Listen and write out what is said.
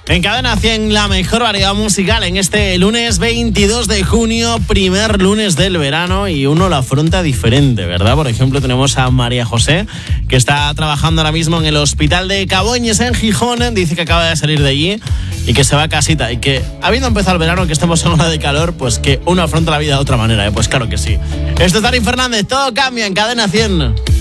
En Cadena 100, la mejor variedad musical en este lunes 22 de junio, primer lunes del verano, y uno lo afronta diferente, ¿verdad? Por ejemplo, tenemos a María José, que está trabajando ahora mismo en el hospital de Caboñes, en Gijón. Dice que acaba de salir de allí y que se va a casita, y que habiendo empezado el verano, que estamos en una de calor, pues que uno afronta la vida de otra manera, ¿eh? Pues claro que sí. Esto es Dani Fernández, todo cambia en Cadena 100.